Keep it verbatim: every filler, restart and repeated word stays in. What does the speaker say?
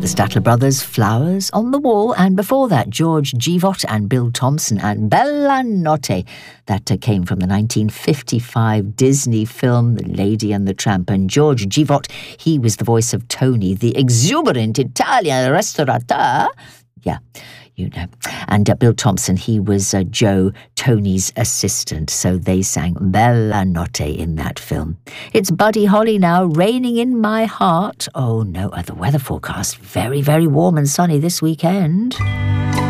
The Statler Brothers, Flowers on the Wall, and before that, George Givot and Bill Thompson and Bella Notte. That uh, came from the nineteen fifty-five Disney film The Lady and the Tramp. And George Givot, he was the voice of Tony, the exuberant Italian restaurateur. Yeah, you know. And uh, Bill Thompson, he was uh, Joe, Tony's assistant. So they sang Bella Notte in that film. It's Buddy Holly now, Raining in My Heart. Oh no, uh, the weather forecast, very, very warm and sunny this weekend.